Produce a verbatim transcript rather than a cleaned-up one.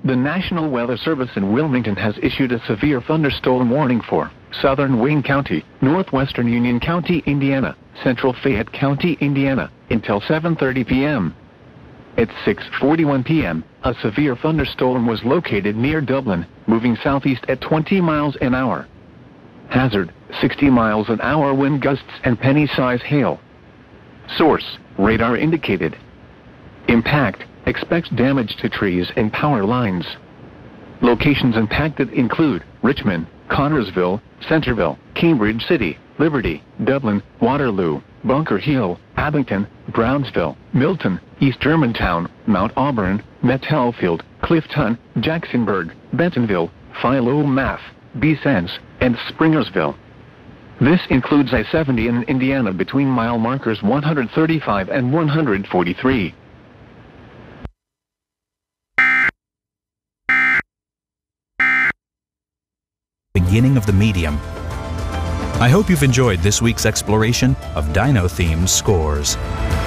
The National Weather Service in Wilmington has issued a severe thunderstorm warning for southern Wayne County, northwestern Union County, Indiana, central Fayette County, Indiana, until seven thirty p m At six forty-one p m, a severe thunderstorm was located near Dublin, moving southeast at twenty miles an hour. Hazard, sixty miles an hour wind gusts and penny-size hail. Source, radar indicated. Impact, expects damage to trees and power lines. Locations impacted include Richmond, Connorsville, Centerville, Cambridge City, Liberty, Dublin, Waterloo, Bunker Hill, Abington, Brownsville, Milton, East Germantown, Mount Auburn, Metelfield, Clifton, Jacksonburg, Bentonville, Philomath, Beesens, and Springersville. This includes I seventy in Indiana between mile markers one hundred thirty-five and one hundred forty-three. Beginning of the medium. I hope you've enjoyed this week's exploration of Dino Themes scores.